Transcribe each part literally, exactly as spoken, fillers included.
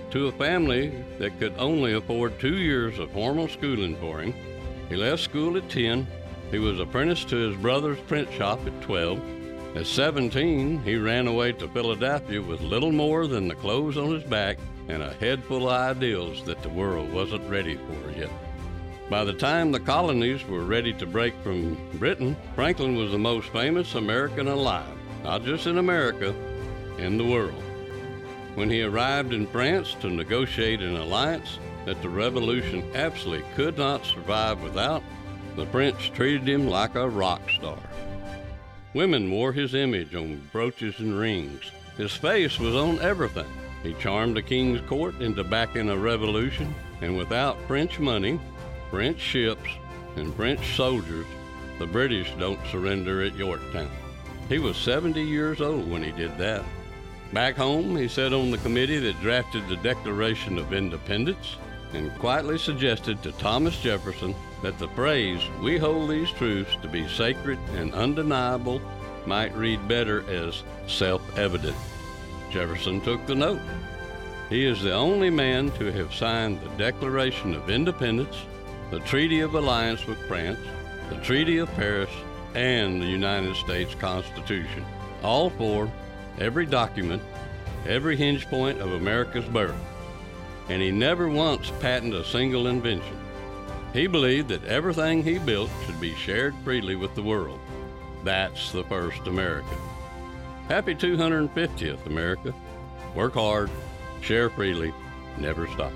to a family that could only afford two years of formal schooling for him. He left school at ten. He was apprenticed to his brother's print shop at twelve. At seventeen, he ran away to Philadelphia with little more than the clothes on his back and a head full of ideals that the world wasn't ready for yet. By the time the colonies were ready to break from Britain, Franklin was the most famous American alive, not just in America, in the world. When he arrived in France to negotiate an alliance that the revolution absolutely could not survive without, the French treated him like a rock star. Women wore his image on brooches and rings. His face was on everything. He charmed the king's court into backing a revolution, and without French money, French ships, and French soldiers, the British don't surrender at Yorktown. He was seventy years old when he did that. Back home, he sat on the committee that drafted the Declaration of Independence and quietly suggested to Thomas Jefferson that the phrase, "We hold these truths to be sacred and undeniable," might read better as self-evident. Jefferson took the note. He is the only man to have signed the Declaration of Independence, the Treaty of Alliance with France, the Treaty of Paris, and the United States Constitution. All four, every document, every hinge point of America's birth. And he never once patented a single invention. He believed that everything he built should be shared freely with the world. That's the first America. Happy two hundred fiftieth, America. Work hard, share freely, never stop.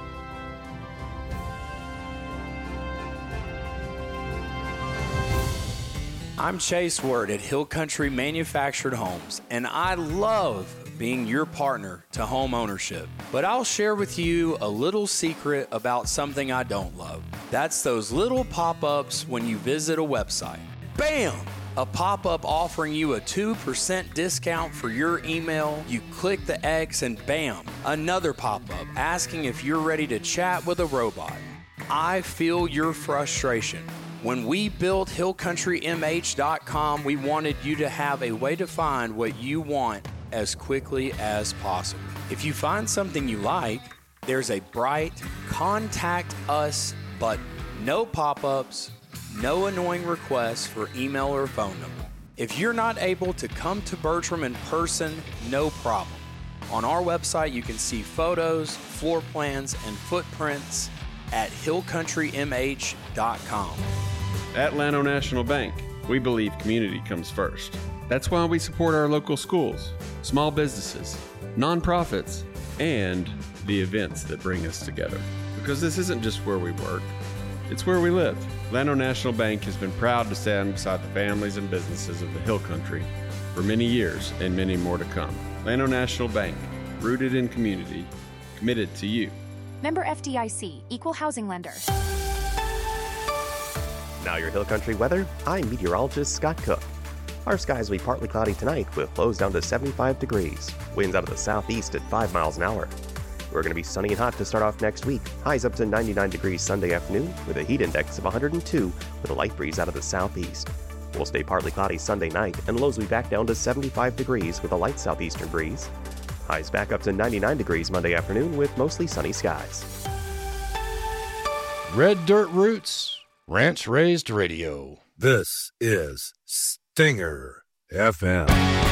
I'm Chase Word at Hill Country Manufactured Homes, and I love being your partner to home ownership. But I'll share with you a little secret about something I don't love. That's those little pop-ups when you visit a website. Bam! A pop-up offering you a two percent discount for your email. You click the X and bam, another pop-up asking if you're ready to chat with a robot. I feel your frustration. When we built hill country m h dot com, we wanted you to have a way to find what you want as quickly as possible. If you find something you like, there's a bright Contact Us button. No pop-ups, no annoying requests for email or phone number. If you're not able to come to Bertram in person, no problem. On our website, you can see photos, floor plans, and footprints at hill country m h dot com. At Llano National Bank, we believe community comes first. That's why we support our local schools, small businesses, nonprofits, and the events that bring us together. Because this isn't just where we work, it's where we live. Llano National Bank has been proud to stand beside the families and businesses of the Hill Country for many years and many more to come. Llano National Bank, rooted in community, committed to you. Member F D I C, Equal Housing Lender. Now your Hill Country weather, I'm meteorologist Scott Cook. Our skies will be partly cloudy tonight with lows down to seventy-five degrees. Winds out of the southeast at five miles an hour. We're going to be sunny and hot to start off next week. Highs up to ninety-nine degrees Sunday afternoon with a heat index of one hundred two with a light breeze out of the southeast. We'll stay partly cloudy Sunday night and lows will be back down to seventy-five degrees with a light southeastern breeze. Highs back up to ninety-nine degrees Monday afternoon with mostly sunny skies. Red Dirt Roots, Ranch Raised Radio. This is Stinger F M.